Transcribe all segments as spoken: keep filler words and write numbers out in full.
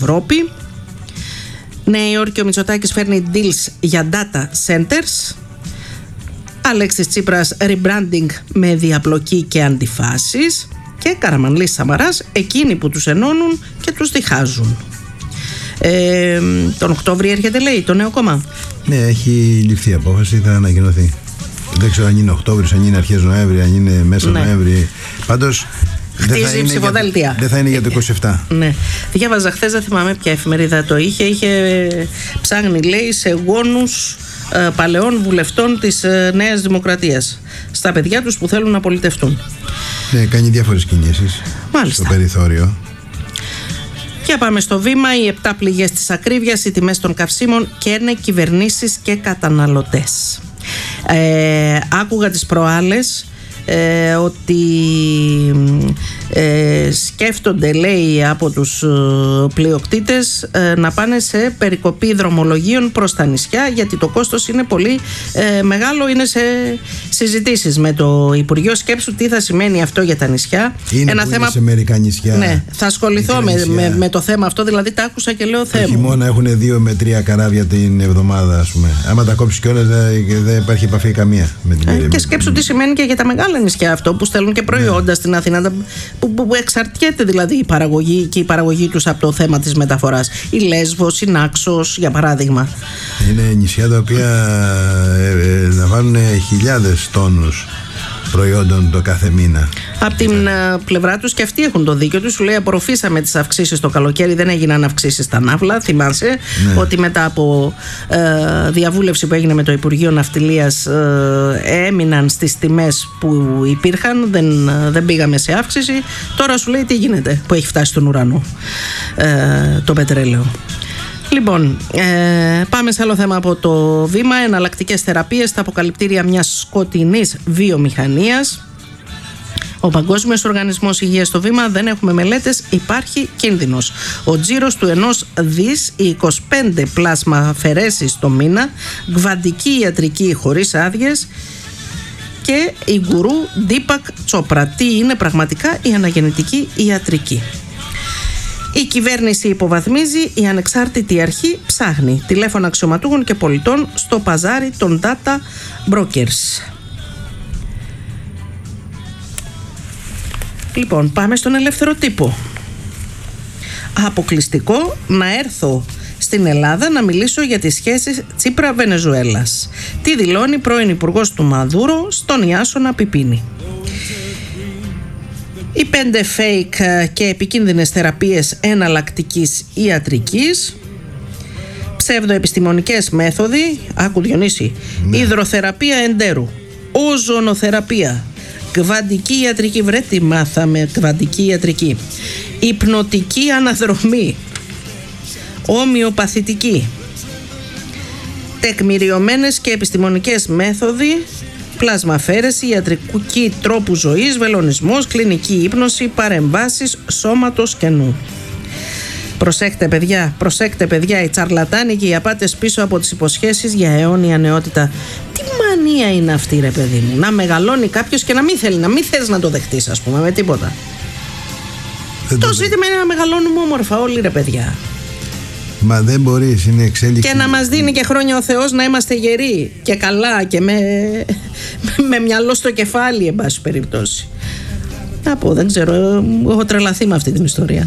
Ευρώπη. Νέα Υόρκη, ο Μητσοτάκης φέρνει deals για data centers. Αλέξης Τσίπρας rebranding με διαπλοκή και αντιφάσεις. Και Καραμανλής Σαμαράς, εκείνοι που τους ενώνουν και τους διχάζουν. Ε, τον Οκτώβριο έρχεται, λέει, το νέο κόμμα. Ναι, έχει ληφθεί απόφαση, θα ανακοινωθεί. Δεν ξέρω αν είναι Οκτώβριος, αν είναι αρχές Νοέμβρη, αν είναι μέσα ναι. Νοέμβρη. Πάντως χτίζει ψηφοδέλτια. Δεν θα είναι για το είκοσι επτά. Ναι. Διάβαζα χθες, δεν θυμάμαι ποια εφημερίδα το είχε. Είχε ψάχνει, λέει, σε γόνους ε, παλαιών βουλευτών της ε, Νέας Δημοκρατίας στα παιδιά τους που θέλουν να πολιτευτούν. Ναι, κάνει διάφορες κινήσεις. Μάλιστα. Στο περιθώριο. Και πάμε στο βήμα. Οι επτά πληγές της ακρίβειας, οι τιμές των καυσίμων και είναι κυβερνήσεις και καταναλωτές. Ε, άκουγα τις προάλλες ε, ότι ε, σκέφτονται, λέει, από τους ε, πλειοκτήτες ε, να πάνε σε περικοπή δρομολογίων προς τα νησιά, γιατί το κόστος είναι πολύ ε, μεγάλο. Είναι σε συζητήσεις με το Υπουργείο. Σκέψου τι θα σημαίνει αυτό για τα νησιά. Είναι ένα θέμα. Είναι σε μερικά νησιά. Ναι, θα ασχοληθώ με, με, με το θέμα αυτό. Δηλαδή τα άκουσα και λέω θέμα. Το χειμώνα έχουν δύο με τρία καράβια την εβδομάδα, ας πούμε. Άμα τα κόψει κιόλας, δεν, δεν υπάρχει επαφή καμία με την ε, Και σκέψου τι σημαίνει και για τα μεγάλα νησιά αυτό, που στέλνουν και προϊόντα ναι. στην Αθήνα, που, που, που εξαρτιέται δηλαδή η παραγωγή και η παραγωγή τους από το θέμα της μεταφοράς. Η Λέσβος, η Νάξος, για παράδειγμα. Είναι νησιά τα οποία ε, ε, να βάλουν χιλιάδες τόνους προϊόντων το κάθε μήνα. Από την uh, πλευρά τους και αυτοί έχουν το δίκιο τους. Σου λέει, απορροφήσαμε τις αυξήσεις το καλοκαίρι, δεν έγιναν αυξήσεις στα ναύλα. Θυμάσαι ναι. ότι μετά από uh, διαβούλευση που έγινε με το Υπουργείο Ναυτιλίας uh, έμειναν στις τιμές που υπήρχαν, δεν, uh, δεν πήγαμε σε αύξηση. Τώρα σου λέει τι γίνεται που έχει φτάσει στον ουρανό uh, το πετρέλαιο. Λοιπόν, ε, πάμε σε άλλο θέμα από το βήμα. Εναλλακτικές θεραπείες στα αποκαλυπτήρια μιας σκοτεινής βιομηχανίας. Ο Παγκόσμιος Οργανισμός Υγείας στο βήμα. Δεν έχουμε μελέτες, υπάρχει κίνδυνος. Ο τζίρος του ενός δις, οι είκοσι πέντε πλάσμα αφαιρέσεις το μήνα, γβαντική ιατρική χωρίς άδειες και η γκουρού Ντίπακ Τσόπρα. Τι είναι πραγματικά η αναγεννητική ιατρική? Η κυβέρνηση υποβαθμίζει, η ανεξάρτητη αρχή ψάχνει. Τηλέφωνα αξιωματούχων και πολιτών στο παζάρι των data brokers. Λοιπόν, πάμε στον ελεύθερο τύπο. Αποκλειστικό να έρθω στην Ελλάδα να μιλήσω για τις σχέσεις Τσίπρα-Βενεζουέλας. Τι δηλώνει πρώην υπουργός του Μαδούρο στον Ιάσονα Πιπίνη. Οι πέντε fake και επικίνδυνες θεραπείες εναλλακτικής ιατρικής, ψευδοεπιστημονικές μέθοδοι, άκου Διονύση, ναι. υδροθεραπεία εντέρου, οζονοθεραπεία, κβαντική ιατρική, βρε τι μάθαμε, κβαντική ιατρική, υπνοτική αναδρομή, ομοιοπαθητική, τεκμηριωμένες και επιστημονικές μέθοδοι, πλάσμα αφαίρεση, ιατρική τρόπου ζωής, βελονισμός, κλινική ύπνωση, παρεμβάσεις σώματος και νου. Προσέξτε παιδιά, προσέξτε παιδιά, οι τσαρλατάνοι και οι απάτες πίσω από τις υποσχέσεις για αιώνια νεότητα. Τι μανία είναι αυτή, ρε παιδί μου, να μεγαλώνει κάποιος και να μην θέλει, να μην θες να το δεχτείς, ας πούμε, με τίποτα. Δεν το ζήτημα είναι να μεγαλώνουμε όμορφα όλοι, ρε παιδιά. Μα δεν μπορείς, είναι εξέλιξη. Και να μας δίνει και χρόνια ο Θεός να είμαστε γεροί και καλά και με, με μυαλό στο κεφάλι, εν πάση περιπτώσει. Να πω, δεν ξέρω, έχω τρελαθεί με αυτή την ιστορία.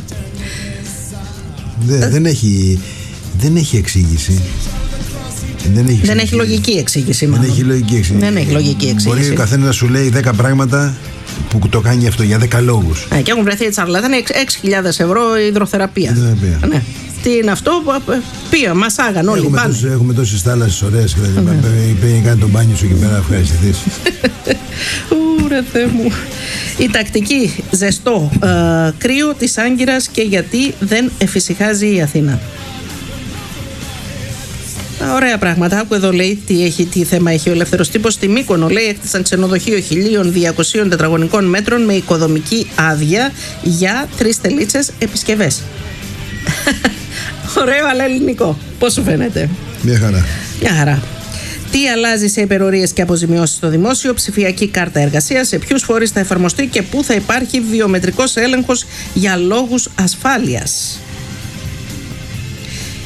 Δε, δεν, έχει, δεν έχει εξήγηση. Δεν έχει, δεν έχει λογική εξήγηση, μάλλον. Δεν έχει λογική εξήγηση. Δεν έχει λογική εξήγηση. Μπορεί ο καθένας να σου λέει δέκα πράγματα που το κάνει αυτό για δέκα λόγους. Α, και έχουν βρεθεί τσαρλατάνοι έξι χιλιάδες ευρώ υδροθεραπεία. υδροθεραπεία. Ναι. Τι είναι αυτό, πήγα, μας άγαν όλοι. Έχουμε, τόσες, έχουμε τόσες θάλασσες ωραίες. Πήγαινε κάνει τον μπάνιο σου εκεί πέρα να ευχαριστηθείς. Ουρε Θεέ μου. Η τακτική ζεστό ε, κρύο της Άγκυρας και γιατί δεν εφησυχάζει η Αθήνα. Ωραία πράγματα. Άκου εδώ, λέει, τι, έχει, τι θέμα έχει ο ελεύθερος τύπος. Στη Μύκονο, λέει, έκτισαν ξενοδοχείο χίλια διακόσια τετραγωνικών μέτρων με οικοδομική άδεια για τρεις τελίτσες επισκευές. Ωραίο, αλλά ελληνικό. Πώς σου φαίνεται? Μια χαρά. Μια χαρά. Τι αλλάζει σε υπερορίες και αποζημιώσεις στο δημόσιο, ψηφιακή κάρτα εργασίας, σε ποιους φορείς θα εφαρμοστεί και πού θα υπάρχει βιομετρικός έλεγχος για λόγους ασφάλειας.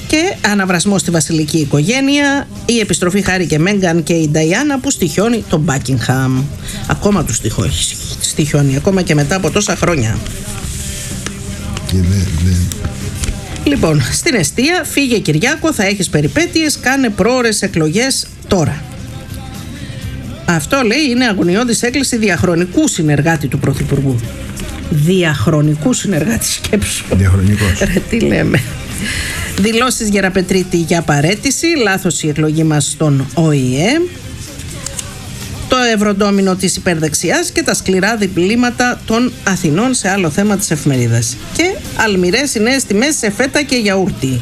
Και αναβρασμό στη βασιλική οικογένεια, η επιστροφή Χάρη και Μέγκαν και η Νταϊάννα που στοιχιώνει τον Μπάκινγχαμ. Ακόμα του στοιχιώνει, ακόμα και μετά από τόσα χρόνια. Ναι, ναι. Λοιπόν, στην εστία, φύγε Κυριάκο, θα έχεις περιπέτειες, κάνε πρόωρες εκλογές τώρα. Αυτό, λέει, είναι αγωνιώδης έκκληση διαχρονικού συνεργάτη του Πρωθυπουργού. Διαχρονικού συνεργάτη, σκέψου. Διαχρονικός. Ρε, τι λέμε. Δηλώσεις Γεραπετρίτη για παρέτηση, λάθος η εκλογή μας στον Ο Η Ε, το ευρωντόμινο της υπερδεξιάς και τα σκληρά διπλήματα των Αθηνών σε άλλο θέμα της εφημερίδας. Και αλμυρές οι νέες τιμές σε φέτα και γιαούρτι.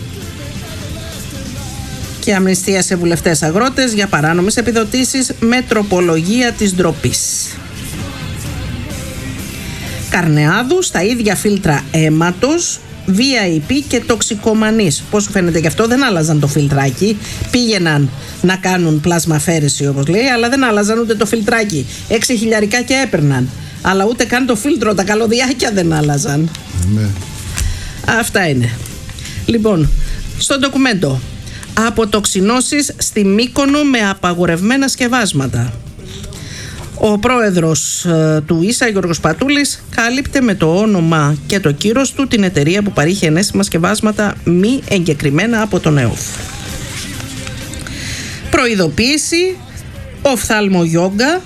Και αμνηστία σε βουλευτές αγρότες για παράνομες επιδοτήσεις με τροπολογία της ντροπής. Καρνεάδου στα ίδια φίλτρα αίματος, βι άι πι και τοξικομανής. Πώς σου φαίνεται, γι' αυτό δεν άλλαζαν το φιλτράκι. Πήγαιναν να κάνουν πλασμαφέρεση, όπως λέει, αλλά δεν άλλαζαν ούτε το φιλτράκι. Έξι χιλιαρικά και έπαιρναν. Αλλά ούτε καν το φίλτρο, τα καλωδιάκια δεν άλλαζαν. Ναι. Αυτά είναι. Λοιπόν, στο ντοκουμέντο. Αποτοξινώσεις στη Μύκονο με απαγορευμένα σκευάσματα. Ο πρόεδρος ε, του ίσα, Γιώργος Πατούλης, κάλυπτε με το όνομα και το κύρος του την εταιρεία που παρήχε ενέσιμα σκευάσματα μη εγκεκριμένα από τον ΕΟΦ. Προειδοποίηση, οφθάλμο γιόγκα,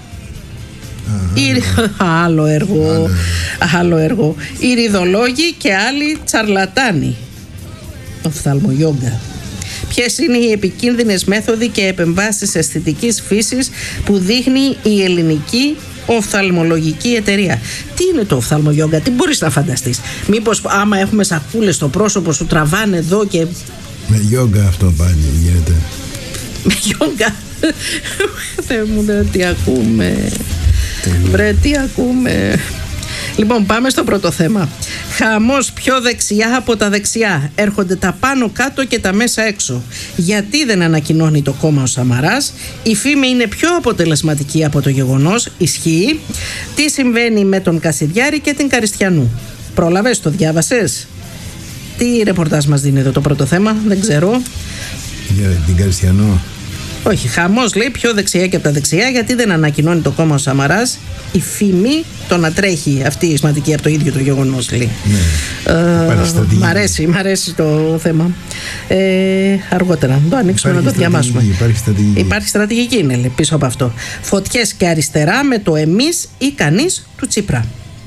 η... άλλο έργο, άλλο έργο, ηριδολόγοι και άλλοι τσαρλατάνοι. Οφθάλμο γιόγκα. Ποιες είναι οι επικίνδυνες μέθοδοι και επεμβάσεις αισθητικής φύσης που δείχνει η ελληνική οφθαλμολογική εταιρεία. Τι είναι το οφθαλμογιόγκα, τι μπορείς να φανταστείς? Μήπως άμα έχουμε σακούλες στο πρόσωπο σου τραβάνε εδώ και... Με γιόγκα αυτό πάλι γίνεται. Με γιόγκα. Θεέ μου, δε, τι ακούμε. Βρε, τι ακούμε. Λοιπόν, πάμε στο πρώτο θέμα. Χαμός πιο δεξιά από τα δεξιά. Έρχονται τα πάνω κάτω και τα μέσα έξω. Γιατί δεν ανακοινώνει το κόμμα ο Σαμαράς? Η φήμη είναι πιο αποτελεσματική από το γεγονός. Ισχύει. Τι συμβαίνει με τον Κασιδιάρη και την Καριστιανού? Πρόλαβες, το διάβασες? Τι ρεπορτάζ μας δίνει εδώ το πρώτο θέμα? Δεν ξέρω. Για την Καριστιανού. Όχι, χαμός, λέει, πιο δεξιά και από τα δεξιά. Γιατί δεν ανακοινώνει το κόμμα ο Σαμαράς? Η φήμη το να τρέχει αυτή η σημαντική από το ίδιο το γεγονός, λέει. Ναι. Ε, μ' αρέσει, μ' αρέσει το θέμα. Ε, αργότερα, να το ανοίξουμε, υπάρχει να το διαβάσουμε. Υπάρχει στρατηγική. Υπάρχει στρατηγική, είναι, λέει, πίσω από αυτό. Φωτιές και αριστερά με το εμείς ή κανείς του Τσίπρα.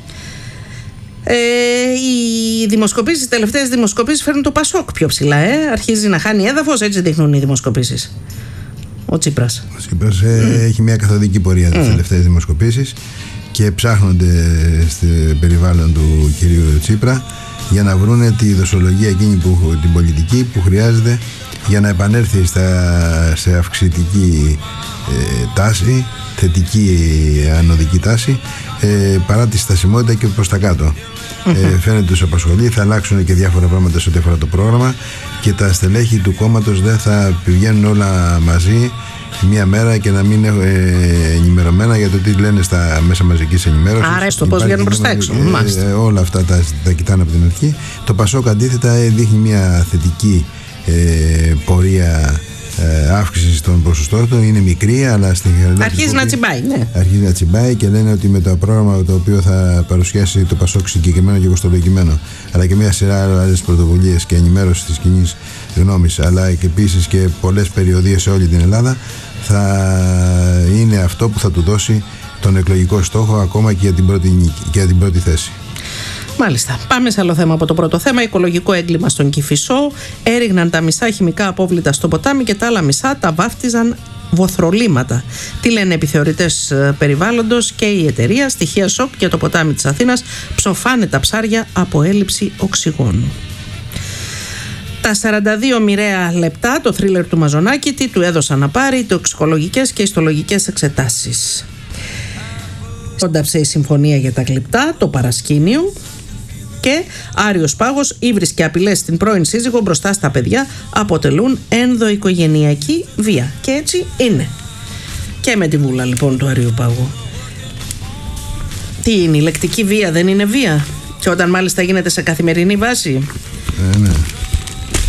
Ε, οι δημοσκοπήσεις, οι τελευταίες δημοσκοπήσεις φέρνουν το Πασόκ πιο ψηλά. Ε. Αρχίζει να χάνει έδαφος, έτσι δείχνουν οι δημοσκοπήσεις. Ο Τσίπρας. Ο Τσίπρας ε, mm. έχει μια καθοδική πορεία τις mm. τελευταίες δημοσκοπήσεις και ψάχνονται στο περιβάλλον του κυρίου Τσίπρα για να βρούνε τη δοσολογία εκείνη, που, την πολιτική που χρειάζεται για να επανέλθει στα, σε αυξητική ε, τάση, θετική ανωδική τάση, ε, παρά τη στασιμότητα και προς τα κάτω. Mm-hmm. Ε, φαίνεται τους απασχολεί, θα αλλάξουν και διάφορα πράγματα σε ό,τι αφορά το πρόγραμμα και τα στελέχη του κόμματος δεν θα πηγαίνουν όλα μαζί μία μέρα και να μην είναι ε, ενημερωμένα για το τι λένε στα μέσα μαζικής ενημέρωσης. Άρα στο πώς βγαίνουν προς τα έξω. Ε, ε, όλα αυτά τα, τα κοιτάνε από την αρχή. Το Πασόκ αντίθετα δείχνει μια θετική ε, πορεία ε, αύξηση των ποσοστών του. Είναι μικρή, αλλά στην αρχίζει να τσιμπάει. Ναι. Αρχίζει να τσιμπάει και λένε ότι με το πρόγραμμα το οποίο θα παρουσιάσει το Πασόκ συγκεκριμένο και κοστολογημένο, αλλά και μια σειρά άλλες πρωτοβουλίες και ενημέρωση της κοινής γνώμης, αλλά και επίσης και πολλές περιοδίες σε όλη την Ελλάδα, θα είναι αυτό που θα του δώσει τον εκλογικό στόχο ακόμα και για την πρώτη νίκη και για την πρώτη θέση. Μάλιστα. Πάμε σε άλλο θέμα από το πρώτο θέμα. Οικολογικό έγκλημα στον Κηφισό. Έριγναν τα μισά χημικά απόβλητα στο ποτάμι και τα άλλα μισά τα βάφτιζαν βοθρολίματα. Τι λένε επιθεωρητές περιβάλλοντος και η εταιρεία? Στοιχεία σοκ για το ποτάμι της Αθήνας. Ψοφάνε τα ψάρια από έλλειψη οξυγόνου. Τα σαράντα δύο μοιραία λεπτά, το θρίλερ του Μαζονάκη, τι του έδωσαν να πάρει, τοξικολογικές και ιστολογικές εξετάσεις. Κόνταψε η συμφωνία για τα γλυπτά, το παρασκήνιο. Και Άριος Πάγος, ύβρις και απειλές στην πρώην σύζυγο μπροστά στα παιδιά αποτελούν ενδοοικογενειακή βία. Και έτσι είναι. Και με τη βούλα λοιπόν του Αρίου Πάγου. Τι είναι, η λεκτική βία δεν είναι βία? Και όταν μάλιστα γίνεται σε καθημερινή βάση. Ε, ναι.